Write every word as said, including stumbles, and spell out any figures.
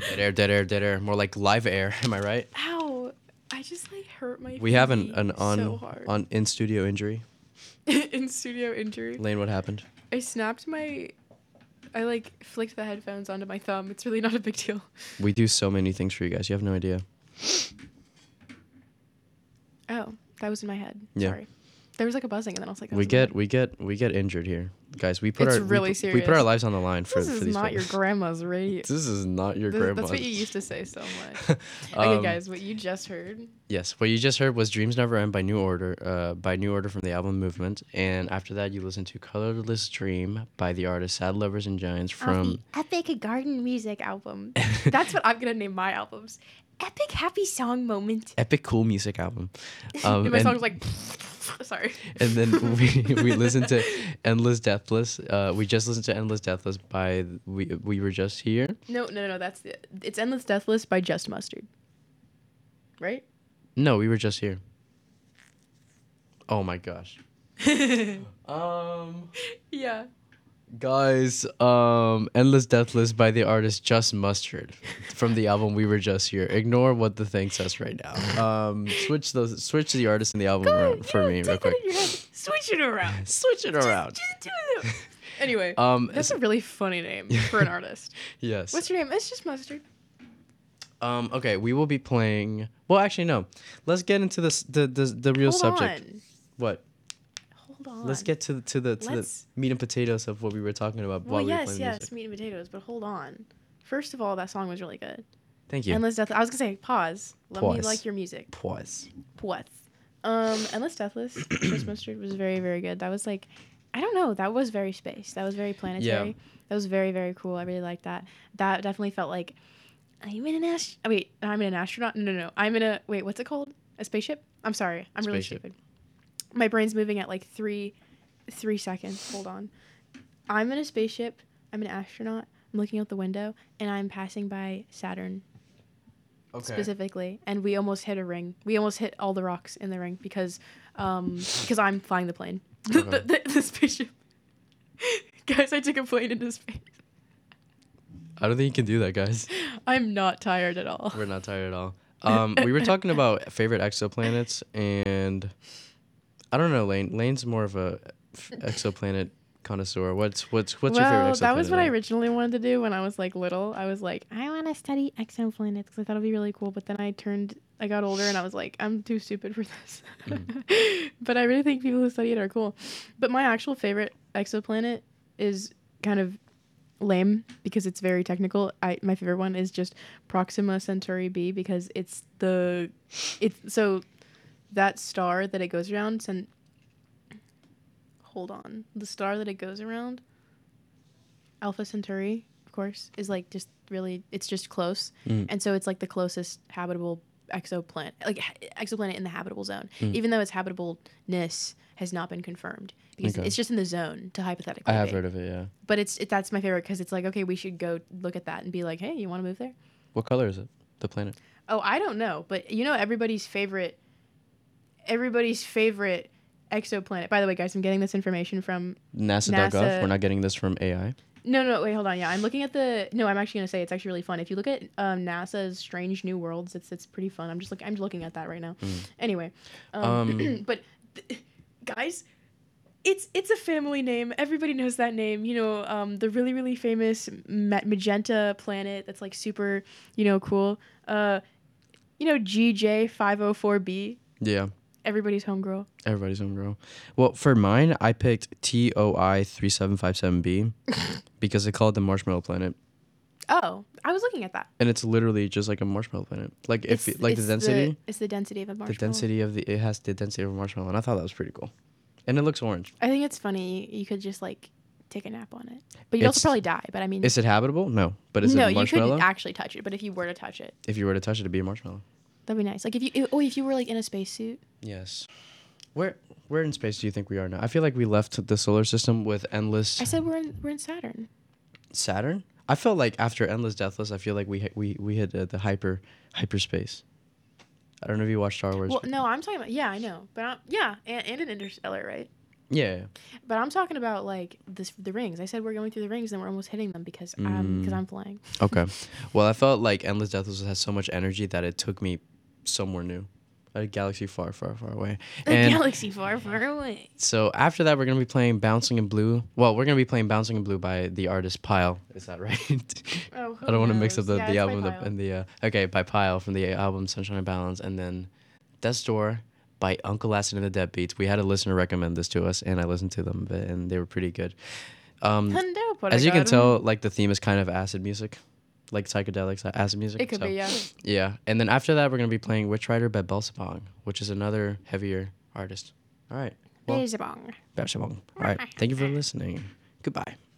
Dead air, dead air, dead air. More like live air. Am I right? Ow! I just like hurt my. We have an feet an on so hard. on in studio injury. In studio injury. Lane, what happened? I snapped my. I like flicked the headphones onto my thumb. It's really not a big deal. We do so many things for you guys. You have no idea. Oh, that was in my head. Yeah. Sorry. There was like a buzzing, and then I was like, that We was in my get head. we get we get injured here, guys. We put It's our really we, put- we put our serious. lives on the line for This for is these. not your folks. grandma's radio. This is not your Th- grandma. That's what you used to say so much. Okay, Um, guys, what you just heard. Yes, what you just heard was "Dreams Never End" by New Order, uh, by New Order from the album Movement, and after that you listened to "Colorless Dream" by the artist Sad Lovers and Giants from. Epic Garden Music album. That's what I'm gonna name my albums. Epic Happy Song Moment. Epic Cool Music album. Um, And my and, song's like, sorry. and then we we listened to "Endless Deathless." Uh, we just listened to "Endless Deathless" by we we were just here. No, no, no, that's the. It's Endless Deathless by Just Mustard. Right? No, we were just here. Oh my gosh. um. Yeah. Guys, um, "Endless Deathless" by the artist Just Mustard from the album We Were Just Here. Ignore what the thing says right now. Um, switch those, switch the artist and the album around for me real quick. Switch it around. Switch it around. Just do it. Anyway, Um, that's a really funny name for an artist. yes. What's your name? It's just Mustard. Um, okay, we will be playing. Well, actually, no. Let's get into this the the the real Hold subject. on. What? Hold on. Let's get to the to the to Let's- the meat and potatoes of what we were talking about Well, while we were yes, playing yes, music. meat and potatoes, but hold on. First of all, that song was really good. Thank you. Endless Death. I was gonna say pause. Let me Pause. like your music. Pause. Pause. Um, Endless Deathless, Just Mustard was very, very good. That was like, I don't know, that was very space. That was very planetary. That was very, very cool. I really liked that. That definitely felt like I'm in an ast. Oh, wait, I'm in an astronaut. No, no, no. I'm in a wait. What's it called? A spaceship? I'm sorry. I'm really Spaceship. stupid. My brain's moving at like three, three seconds. Hold on. I'm in a spaceship. I'm an astronaut. I'm looking out the window, and I'm passing by Saturn Okay. specifically, and we almost hit a ring. We almost hit all the rocks in the ring because, um, because I'm flying the plane, the, Okay. the, the, the spaceship. Guys, I took a plane into space. I don't think you can do that, guys. I'm not tired at all. We're not tired at all. Um, we were talking about favorite exoplanets, and I don't know, Lane. Lane's more of a f- exoplanet connoisseur. What's what's what's well, your favorite exoplanet? that was what I Lane? originally wanted to do when I was like little. I was like, I want to study exoplanets because I thought it'd be really cool. But then I turned, I got older, and I was like, I'm too stupid for this. Mm. But I really think people who study it are cool. But my actual favorite exoplanet is kind of lame because it's very technical. I my favorite one is just Proxima Centauri b because it's the it's so that star that it goes around and hold on the star that it goes around Alpha Centauri, of course, is like just really it's just close. Mm. And so it's like the closest habitable exoplanet, like ha- exoplanet in the habitable zone, Mm. even though its habitableness has not been confirmed because Okay. it's just in the zone to hypothetically I have be. heard of it. Yeah. But it's it, that's my favorite because it's like, okay, we should go look at that and be like, hey, you want to move there? What color is it? The planet. Oh, I don't know, but you know everybody's favorite, everybody's favorite exoplanet. By the way, guys, I'm getting this information from NASA.gov. NASA. We're not getting this from A I. no, no, wait, hold on. Yeah, I'm looking at the. No, I'm actually gonna say it's actually really fun. If you look at um, NASA's Strange New Worlds, it's it's pretty fun. I'm just looking. I'm looking at that right now. Anyway, um, Um, but th- guys. It's it's a family name. Everybody knows that name. You know, um, the really really famous ma- magenta planet that's like super, you know, cool. Uh, you know, G J five oh four b. Yeah. Everybody's homegirl. Everybody's home girl. Well, for mine, I picked T O I three seven five seven b because they call it the Marshmallow Planet, Oh, I was looking at that. and it's literally just like a marshmallow planet. Like if It's- it- like the it's density, it's the density of a the marshmallow. density of the it has the density of a marshmallow, and I thought that was pretty cool. And it looks orange. I think it's funny. You could just like take a nap on it, but you'd also It's- probably die. But I mean, Is it habitable? No, but is no, it you marshmallow? couldn't actually touch it. But if you were to touch it, If you were to touch it, it'd be a marshmallow. that'd be nice. Like if you, oh, if you were like in a spacesuit. Yes. Where where in space do you think we are now? I feel like we left the solar system with endless I said we're in we're in Saturn. Saturn. I felt like after Endless Deathless, I feel like we hit, we we hit uh, the hyper hyperspace. I don't know if you watched Star Wars. Well, no, I'm talking about yeah, I know, but i yeah, and, and an Interstellar, right? Yeah. But I'm talking about like this the rings. I said we're going through the rings and we're almost hitting them because um because Mm. I'm flying. Okay. Well, I felt like Endless Deathless has so much energy that it took me somewhere new, a galaxy far, far, far away. A And galaxy far, far away. so after that, we're gonna be playing "Bouncing in Blue." Well, we're gonna be playing "Bouncing in Blue" by the artist Pyle. Is that right? Oh, who I don't want to mix up knows? the, Yeah, the it's by album the, Pyle. and the uh, okay by Pyle from the album "Sunshine and Balance," and then "Death's Door" by Uncle Acid and the Deadbeats. We had a listener recommend this to us, and I listened to them, but- and they were pretty good. Um, Hundo, por as you can acá. tell, like the theme is kind of acid music, like psychedelics, uh, acid music. It could so, be, yeah. Yeah, and then after that, we're gonna be playing "Witch Rider" by Belsabong, which is another heavier artist. All right. Well, Billabong. Belsabong. All right. Thank you for listening. Goodbye.